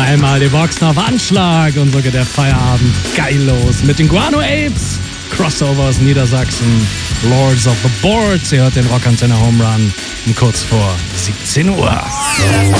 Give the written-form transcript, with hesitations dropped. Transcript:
Einmal die Boxen auf Anschlag und so geht der Feierabend geil los mit den Guano Apes, Crossover aus Niedersachsen, Lords of the Boards. Ihr hört den Rockantenne Home Run um kurz vor 17 Uhr.